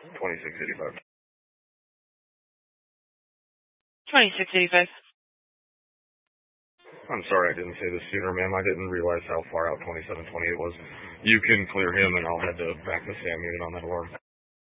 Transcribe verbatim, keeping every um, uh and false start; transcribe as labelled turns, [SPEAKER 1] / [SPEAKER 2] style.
[SPEAKER 1] twenty-six eighty-five.
[SPEAKER 2] twenty-six eighty-five.
[SPEAKER 1] I'm sorry I didn't say this sooner, ma'am. I didn't realize how far out twenty-seven twenty-eight was. You can clear him, and I'll head to back to Sam unit on that alarm.